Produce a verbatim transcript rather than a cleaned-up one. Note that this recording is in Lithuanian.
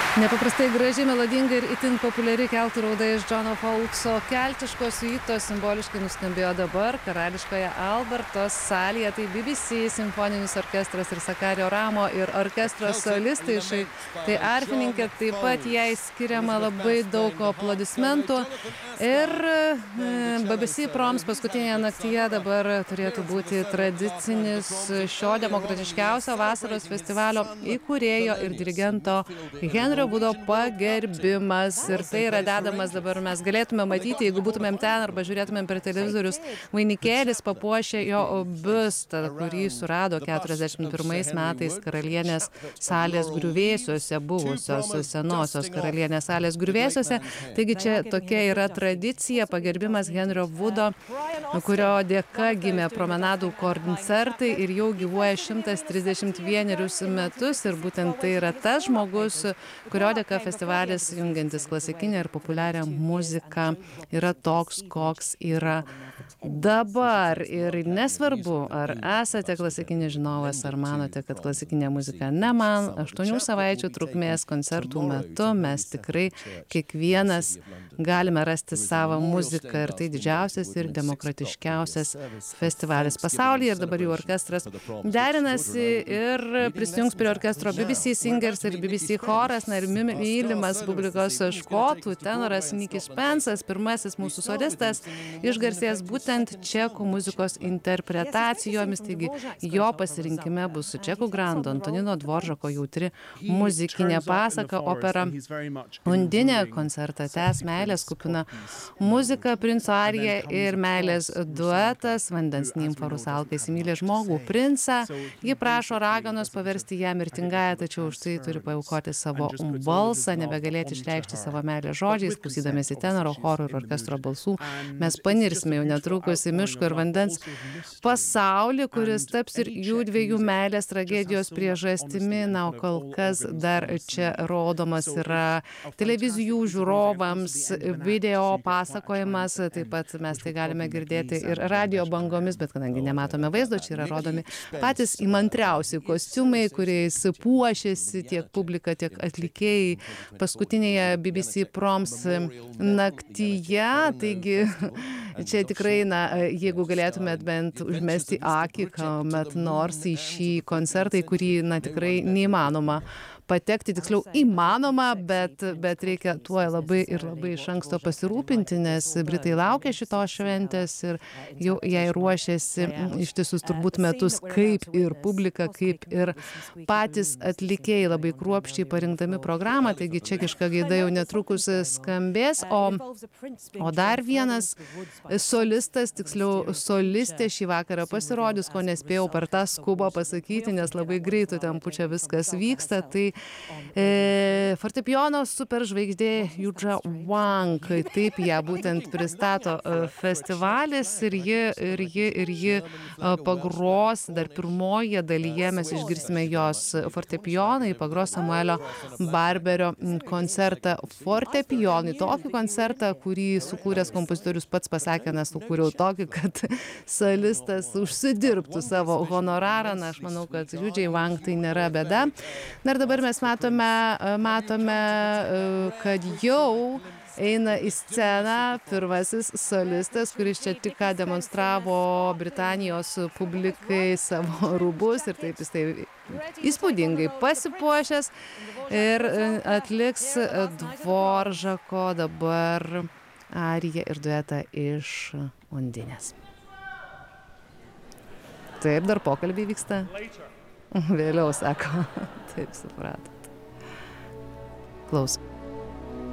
Nepaprastai graži, melodinga ir itin populiari keltų rauda iš Džono Folkso keltiško siuito simboliškai nuskambėjo dabar karališkoje Albertos salėje. Tai B B C simfoninis orkestras ir Sakario Ramo ir orkestro solistai. Šai, tai arfininkė, taip pat jai skiriama labai daug aplodismentų. Ir B B C Proms paskutinėje naktyje dabar turėtų būti tradicinis šio demokratiškiausio vasaros festivalio įkūrėjo ir dirigento Henrio Vudo pagerbimas. Ir tai yra dedamas dabar, mes galėtume matyti, jeigu būtumėm ten arba žiūrėtumėm per televizorius, vainikėlis papuošė jo biustą, kurį surado keturiasdešimt pirmais metais karalienės salės griuvėsiuose, buvusios senosios karalienės salės griuvėsiuose. Taigi čia tokia yra tradicija, pagerbimas Henrio Vudo, kurio dėka gimė promenadų koncertai ir jau gyvuoja šimtas trisdešimt vienerius metus. Ir būtent tai yra tas žmogus, kurio dėka festivalis, jungiantis klasikinę ir populiarią muziką, yra toks, koks yra dabar. Ir nesvarbu, ar esate klasikinis žinovas, ar manote, kad klasikinė muzika ne man, aštuonių savaičių trukmės koncertų metu mes tikrai kiekvienas galime rasti savo muziką. Ir tai didžiausias ir demokratiškiausias festivalis pasaulyje. Ir dabar jų orkestras derinasi ir prisijungs prie orkestro B B C Singers ir B B C choras. Na ir mylimas publikos škotų tenoras Nikis Pensas, pirmasis mūsų solistas, išgarsės būtent čekų muzikos interpretacijomis. Taigi jo pasirinkime bus čekų grando Antonino Dvoržako jautri muzikinė pasaka, opera Undinė, koncertą tęs meilės kupina muzika, princo arija ir meilės duetas. Vandens nimfa rusalka įsimylė žmogų princą, ji prašo raganos paversti ją mirtingąją, tačiau už tai turi paaukoti savo balsą, nebegalėti išreikšti savo meilės žodžiais. Klausydamėsi tenoro, choro ir orkestro balsų mes panirsime jau netrukus į miško ir vandens pasaulį, kuris taps ir jų dviejų meilės tragedijos priežastimi. Na, o kol kas dar čia rodomas yra televizijų žiūrovams video pasakojimas, taip pat mes tai galime girdėti ir radio bangomis, bet kadangi nematome vaizdo, čia yra rodomi patys įmantriausi kostiumai, kuriais puošiasi tiek publika, tiek atlikėjai paskutinėje B B C Proms naktyje. Taigi čia tikrai, na, jeigu galėtumėt bent užmesti akį, kuomet nors į šį koncertą, į kurį, na, tikrai neįmanoma patekti, tiksliau įmanoma, bet, bet reikia tuo labai ir labai iš anksto pasirūpinti, nes Britai laukia šitos šventės ir jau jai ruošiasi ištisus turbūt metus, kaip ir publika, kaip ir patys atlikėjai labai kruopščiai parinkdami programą. Taigi čekiška gaida jau netrukus skambės, o, o dar vienas solistas, tiksliau solistė šį vakarą pasirodys, ko nespėjau per tą skubą pasakyti, nes labai greitų tempu čia viskas vyksta. Tai E, fortepijono superžvaigždė Yuja Wang, taip ją būtent pristato festivalis ir ji, ir ji, ir ji pagros dar pirmoje dalyje, mes išgirsime jos fortepijonai, pagros Samuelio Barberio koncertą fortepijonai, tokį koncertą, kurį sukūręs kompozitorius pats pasakė, nes sukūriau tokį, kad solistas užsidirbtų savo honorarą. Na, aš manau, kad Yujai Wang tai nėra bėda. Na ir dabar mes matome, matome, kad jau eina į sceną pirmasis solistas, kuris čia tik ką demonstravo Britanijos publikai savo rūbus ir taip jis tai įspūdingai pasipuošęs ir atliks Dvoržako dabar ariją ir duetą iš Undinės. Taip, dar pokalbiai vyksta. Vėliau, sako. Taip, supratot. Klausom.